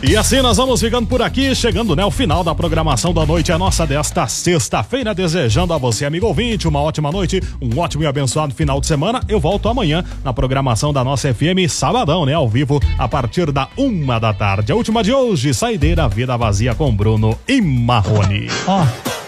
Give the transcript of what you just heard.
E assim nós vamos ficando por aqui, chegando, né, ao final da programação da noite, a nossa desta sexta-feira, desejando a você, amigo ouvinte, uma ótima noite, um ótimo e abençoado final de semana. Eu volto amanhã na programação da nossa FM, sabadão, né, ao vivo, a partir da 1 da tarde. A última de hoje, Saideira Vida Vazia com Bruno e Marrone.